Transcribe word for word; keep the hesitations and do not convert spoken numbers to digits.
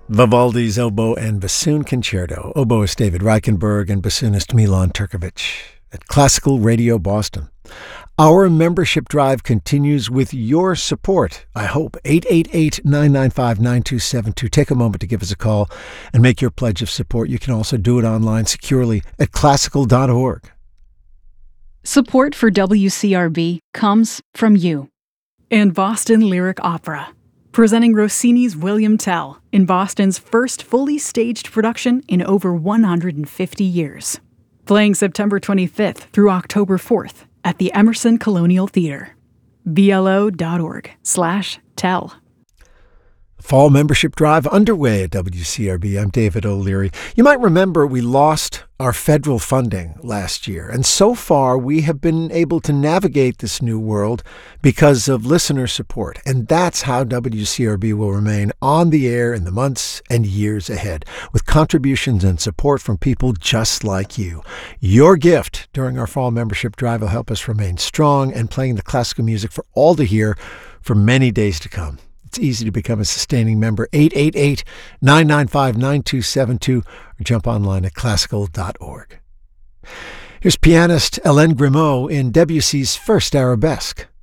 Vivaldi's Oboe and Bassoon Concerto. Oboist David Reichenberg and bassoonist Milan Turkovic at Classical Radio Boston. Our membership drive continues with your support, I hope. eight eight eight, nine nine five, nine two seven two. Take a moment to give us a call and make your pledge of support. You can also do it online securely at classical dot org. Support for W C R B comes from you. And Boston Lyric Opera, presenting Rossini's William Tell in Boston's first fully staged production in over one hundred fifty years. Playing September twenty-fifth through October fourth at the Emerson Colonial Theater. B L O dot org slash tell. Fall membership drive underway at W C R B. I'm David O'Leary. You might remember we lost our federal funding last year, and so far we have been able to navigate this new world because of listener support, and that's how W C R B will remain on the air in the months and years ahead, with contributions and support from people just like you. Your gift during our fall membership drive will help us remain strong and playing the classical music for all to hear for many days to come. It's easy to become a sustaining member. eight eight eight, nine nine five, nine two seven two or jump online at classical dot org. Here's pianist Hélène Grimaud in Debussy's first arabesque.